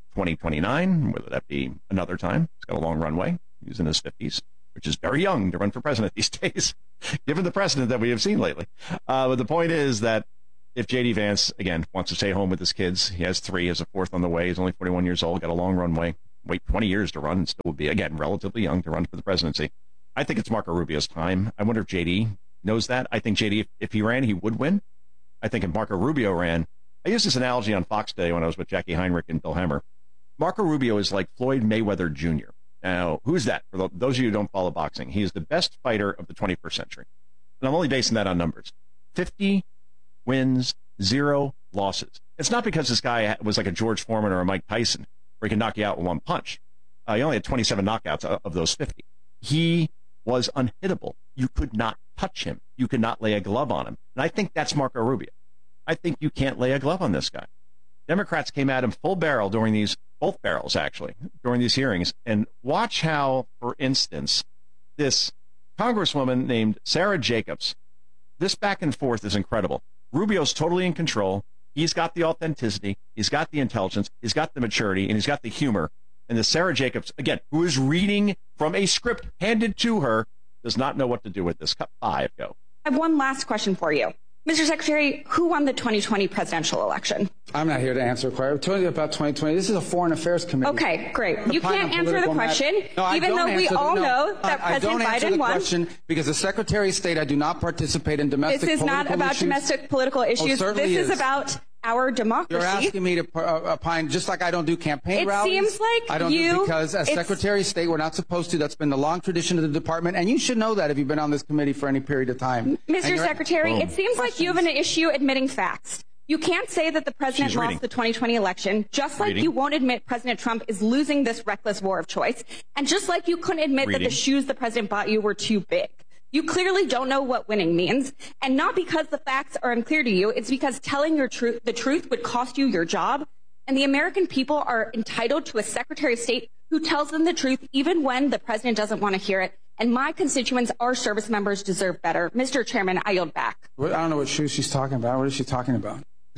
[SPEAKER 22] 2029, whether that be another time. He's got a long runway. He's in his 50s, which is very young to run for president these days, given the precedent that we have seen lately. But the point is that if J.D. Vance, again, wants to stay home with his kids, he has 3, has a 4th on the way, he's only 41 years old, got a long runway, wait 20 years to run, and still will be, again, relatively young to run for the presidency. I think it's Marco Rubio's time. I wonder if J.D. knows that. I think J.D., if he ran, he would win. I think if Marco Rubio ran, I used this analogy on Fox Day when I was with Jackie Heinrich and Bill Hemmer. Marco Rubio is like Floyd Mayweather Jr. Now, who's that? For those of you who don't follow boxing, he is the best fighter of the 21st century. And I'm only basing that on numbers. 50 wins, 0 losses. It's not because this guy was like a George Foreman or a Mike Tyson, where he can knock you out with one punch. He only had 27 knockouts of those 50. He was unhittable. You could not touch him. You could not lay a glove on him. And I think that's Marco Rubio. I think you can't lay a glove on this guy. Democrats came at him full barrel both barrels actually, during these hearings. And watch how, for instance, this Congresswoman named Sarah Jacobs, this back and forth is incredible. Rubio's totally in control. He's got the authenticity. He's got the intelligence. He's got the maturity, and he's got the humor. And the Sarah Jacobs, again, who is reading from a script handed to her, does not know what to do with this. Cut 5, go.
[SPEAKER 12] I have one last question for you. Mr. Secretary, who won the 2020 presidential election?
[SPEAKER 6] I'm not here to answer a question. I'm telling you about 2020. This is a Foreign Affairs Committee.
[SPEAKER 12] Okay, great. You can't answer the question, even though we all know that President Biden won. I don't answer the question
[SPEAKER 6] because the Secretary of State, I do not participate in domestic political issues.
[SPEAKER 12] This is not about domestic political issues. This is about our democracy.
[SPEAKER 6] You're asking me to opine, just like I don't do campaign rallies.
[SPEAKER 12] It seems like
[SPEAKER 6] I don't do because as Secretary of State, we're not supposed to. That's been the long tradition of the department, and you should know that if you've been on this committee for any period of time.
[SPEAKER 12] Mr. Secretary, it seems like you have an issue admitting facts. You can't say that the president lost the 2020 election, just like you won't admit President Trump is losing this reckless war of choice, and just like you couldn't admit that the shoes the president bought you were too big. You clearly don't know what winning means, and not because the facts are unclear to you. It's because telling the truth would cost you your job, and the American people are entitled to a Secretary of State who tells them the truth even when the president doesn't want to hear it. And my constituents, our service members, deserve better. Mr. Chairman, I yield back.
[SPEAKER 6] I don't know what shoes she's talking about. What is she talking about?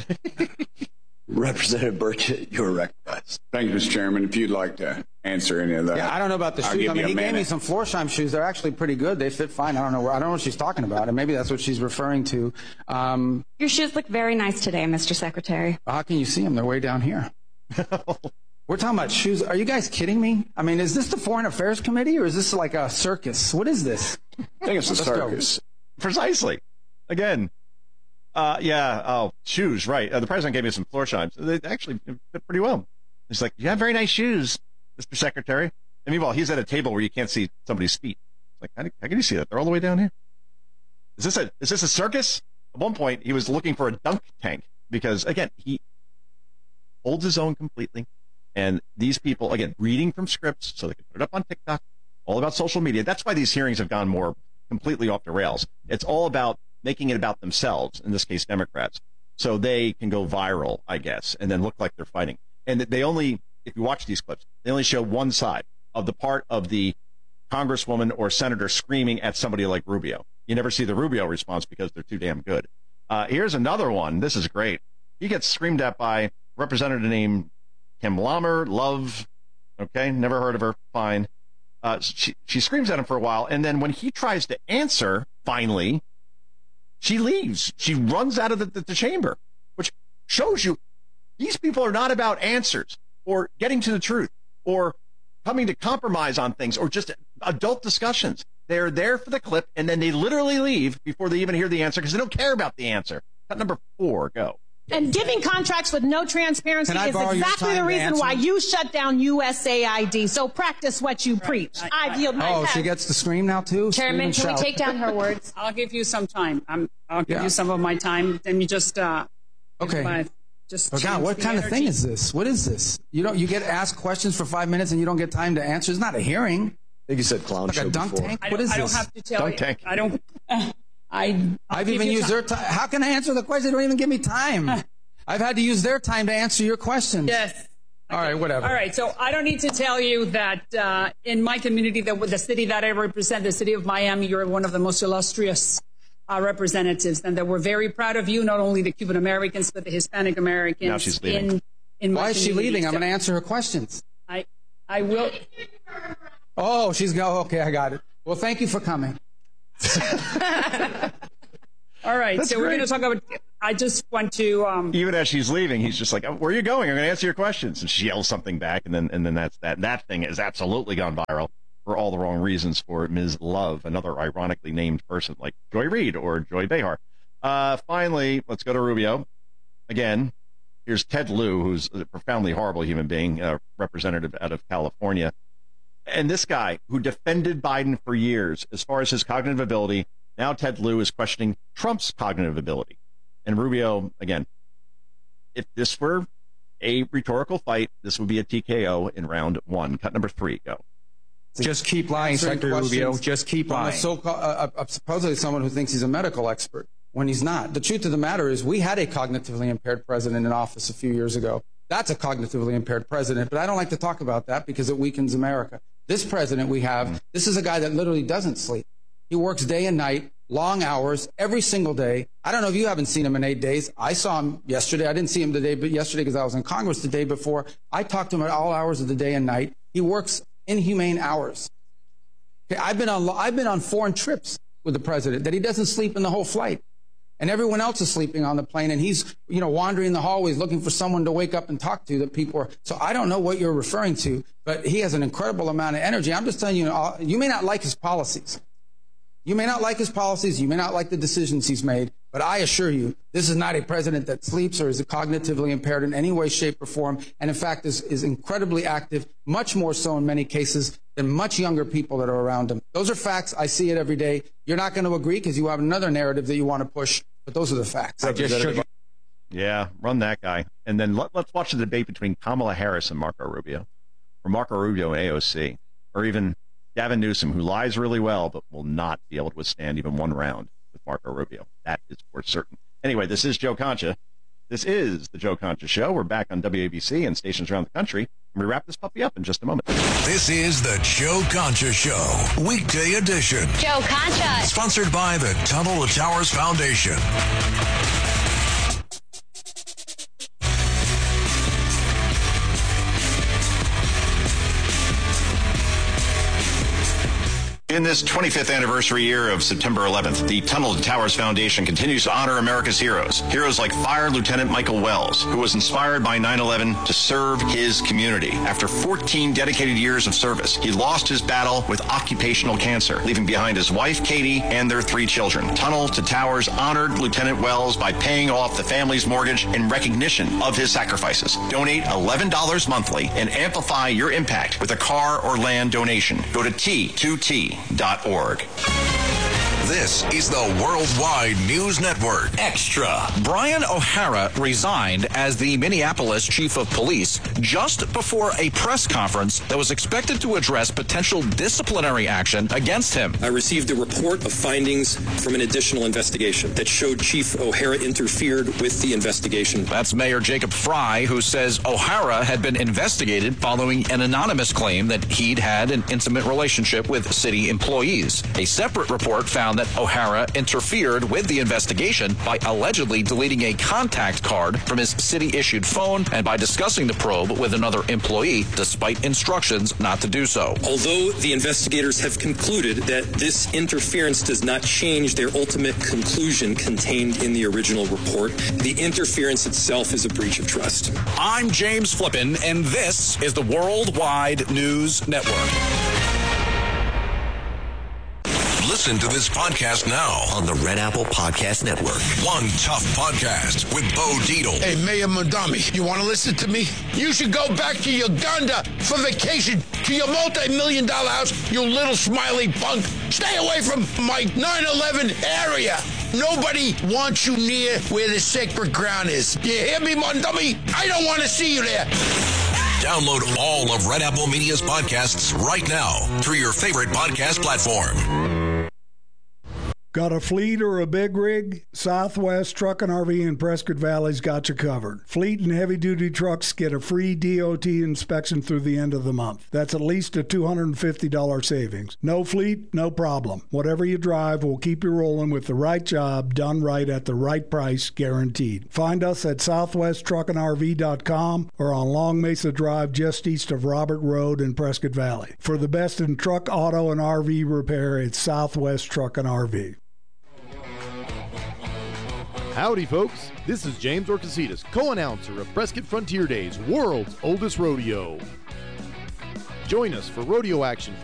[SPEAKER 20] Representative Burchett, you're recognized.
[SPEAKER 21] Thank you, Mr. Chairman. If you'd like to answer any of that.
[SPEAKER 6] Yeah, I don't know about the shoes. I mean, he gave me some Florsheim shoes. They're actually pretty good. They fit fine. I don't know what she's talking about, and maybe that's what she's referring to.
[SPEAKER 12] Your shoes look very nice today, Mr. Secretary.
[SPEAKER 6] How can you see them? They're way down here. We're talking about shoes. Are you guys kidding me? I mean, is this the Foreign Affairs Committee, or is this like a circus? What is this?
[SPEAKER 21] I think it's a circus.
[SPEAKER 22] Precisely. Again. Shoes, right. The president gave me some Florsheims. They actually fit pretty well. He's like, you have very nice shoes, Mr. Secretary. And meanwhile, he's at a table where you can't see somebody's feet. It's like, how can you see that? They're all the way down here. Is this a circus? At one point, he was looking for a dunk tank because, again, he holds his own completely. And these people, again, reading from scripts so they can put it up on TikTok, all about social media. That's why these hearings have gone more completely off the rails. It's all about making it about themselves, in this case, Democrats, so they can go viral, I guess, and then look like they're fighting. And they only, if you watch these clips, they only show one side of the part of the congresswoman or senator screaming at somebody like Rubio. You never see the Rubio response because they're too damn good. Here's another one. This is great. He gets screamed at by Representative named Kim Love. Okay, never heard of her. Fine. She screams at him for a while, and then when he tries to answer, finally, she leaves. She runs out of the chamber, which shows you these people are not about answers or getting to the truth or coming to compromise on things or just adult discussions. They're there for the clip, and then they literally leave before they even hear the answer because they don't care about the answer. Cut number 4, go.
[SPEAKER 23] And giving contracts with no transparency is exactly the reason why you shut down USAID. So practice what you preach. I yield my time.
[SPEAKER 6] She gets to scream now, too?
[SPEAKER 12] Chairman, can we take down her words?
[SPEAKER 24] I'll give you some time. I'll give you some of my time. Then you just...
[SPEAKER 6] okay. God, what kind of thing is this? What is this? You get asked questions for 5 minutes and you don't get time to answer? It's not a hearing.
[SPEAKER 20] I think you said clown show
[SPEAKER 6] like a dunk
[SPEAKER 20] before.
[SPEAKER 6] tank? What is this?
[SPEAKER 24] I don't have to tell
[SPEAKER 22] dunk tank.
[SPEAKER 24] I don't...
[SPEAKER 6] I've even used their time. How can I answer the question? They don't even give me time. I've had to use their time to answer your questions.
[SPEAKER 24] Yes.
[SPEAKER 6] All right, whatever.
[SPEAKER 24] All right, so I don't need to tell you that in my community, the city that I represent, the city of Miami, you're one of the most illustrious representatives, and that we're very proud of you, not only the Cuban Americans, but the Hispanic Americans.
[SPEAKER 22] Now she's leaving.
[SPEAKER 6] Why is she leaving? I'm going to answer her questions.
[SPEAKER 24] I will.
[SPEAKER 6] Oh, she's going. Okay, I got it. Well, thank you for coming.
[SPEAKER 24] All right,
[SPEAKER 22] That's
[SPEAKER 24] so we're
[SPEAKER 22] great.
[SPEAKER 24] going to talk about. I just want to.
[SPEAKER 22] Even as she's leaving, he's just like, "Where are you going? I'm going to answer your questions." And she yells something back, and then that's that. That thing has absolutely gone viral for all the wrong reasons for Ms. Love, another ironically named person like Joy Reid or Joy Behar. Finally, let's go to Rubio again. Here's Ted Lieu, who's a profoundly horrible human being, representative out of California. And this guy who defended Biden for years as far as his cognitive ability, now Ted Lieu is questioning Trump's cognitive ability. And Rubio, again, if this were a rhetorical fight, this would be a TKO in round 1. Cut number 3, go.
[SPEAKER 6] Just keep lying, Secretary Rubio. Just keep lying. Supposedly someone who thinks he's a medical expert when he's not. The truth of the matter is we had a cognitively impaired president in office a few years ago. That's a cognitively impaired president, but I don't like to talk about that because it weakens America. This president we have, this is a guy that literally doesn't sleep. He works day and night, long hours, every single day. I don't know if you haven't seen him in 8 days. I saw him yesterday. I didn't see him yesterday because I was in Congress the day before. I talked to him at all hours of the day and night. He works inhumane hours. Okay, I've been on foreign trips with the president that he doesn't sleep in the whole flight. And everyone else is sleeping on the plane, and he's, wandering the hallways looking for someone to wake up and talk to that people are. So I don't know what you're referring to, but he has an incredible amount of energy. I'm just telling you, you may not like his policies. You may not like his policies. You may not like the decisions he's made, but I assure you, this is not a president that sleeps or is cognitively impaired in any way, shape, or form. And in fact, is incredibly active, much more so in many cases than much younger people that are around him. Those are facts. I see it every day. You're not going to agree because you have another narrative that you want to push, but those are the facts.
[SPEAKER 22] Yeah, run that guy. And then let's watch the debate between Kamala Harris and Marco Rubio, or Marco Rubio and AOC, or even Gavin Newsom, who lies really well, but will not be able to withstand even one round with Marco Rubio. That is for certain. Anyway, this is Joe Concha. This is the Joe Concha Show. We're back on WABC and stations around the country. And we wrap this puppy up in just a moment.
[SPEAKER 30] This is the Joe Concha Show, weekday edition.
[SPEAKER 1] Joe Concha.
[SPEAKER 30] Sponsored by the Tunnel to Towers Foundation.
[SPEAKER 22] In this 25th anniversary year of September 11th, the Tunnel to Towers Foundation continues to honor America's heroes. Heroes like Fire Lieutenant Michael Wells, who was inspired by 9/11 to serve his community. After 14 dedicated years of service, he lost his battle with occupational cancer, leaving behind his wife, Katie, and their 3 children. Tunnel to Towers honored Lieutenant Wells by paying off the family's mortgage in recognition of his sacrifices. Donate $11 monthly and amplify your impact with a car or land donation. Go to T2T.org.
[SPEAKER 30] This is the Worldwide News Network.
[SPEAKER 3] Extra. Brian O'Hara resigned as the Minneapolis chief of police just before a press conference that was expected to address potential disciplinary action against him.
[SPEAKER 4] I received a report of findings from an additional investigation that showed Chief O'Hara interfered with the investigation.
[SPEAKER 3] That's Mayor Jacob Fry, who says O'Hara had been investigated following an anonymous claim that he'd had an intimate relationship with city employees. A separate report found that O'Hara interfered with the investigation by allegedly deleting a contact card from his city-issued phone and by discussing the probe with another employee, despite instructions not to do so.
[SPEAKER 4] Although the investigators have concluded that this interference does not change their ultimate conclusion contained in the original report, the interference itself is a breach of trust.
[SPEAKER 3] I'm James Flippin, and this is the Worldwide News Network.
[SPEAKER 30] Listen to this podcast now
[SPEAKER 11] on the Red Apple Podcast Network.
[SPEAKER 30] One Tough Podcast with Bo Dietl.
[SPEAKER 13] Hey, Mayor Mondami, you want to listen to me? You should go back to Uganda for vacation to your multi-million-dollar house, you little smiley punk. Stay away from my 9/11 area. Nobody wants you near where the sacred ground is. You hear me, Mondami? I don't want to see you there.
[SPEAKER 30] Download all of Red Apple Media's podcasts right now through your favorite podcast platform.
[SPEAKER 1] Got a fleet or a big rig? Southwest Truck and RV in Prescott Valley's got you covered. Fleet and heavy-duty trucks get a free DOT inspection through the end of the month. That's at least a $250 savings. No fleet, no problem. Whatever you drive, we'll keep you rolling with the right job, done right at the right price, guaranteed. Find us at southwesttruckandrv.com or on Long Mesa Drive just east of Robert Road in Prescott Valley. For the best in truck, auto, and RV repair, it's Southwest Truck and RV.
[SPEAKER 14] Howdy, folks. This is James Orcasitas, co-announcer of Prescott Frontier Days, world's oldest rodeo. Join us for rodeo action